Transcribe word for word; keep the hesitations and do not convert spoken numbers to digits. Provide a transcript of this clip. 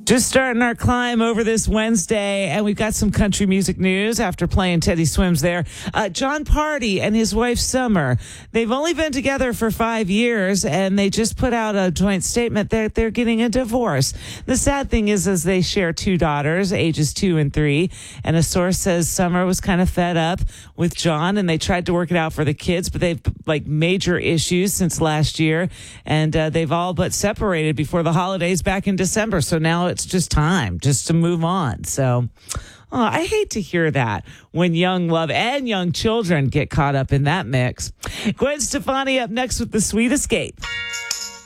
Just starting our climb over this Wednesday, and we've got some country music news after playing Teddy Swims there. Uh, John Party and his wife Summer, they've only been together for five years, and they just put out a joint statement that they're getting a divorce. The sad thing is, is they share two daughters, ages two and three, and a source says Summer was kind of fed up with John, and they tried to work it out for the kids, but they've like major issues since last year, and uh, they've all but separated before the holidays back in December. So now it's just time just to move on. So oh, I hate to hear that when young love and young children get caught up in that mix. Gwen Stefani up next with The Sweet Escape.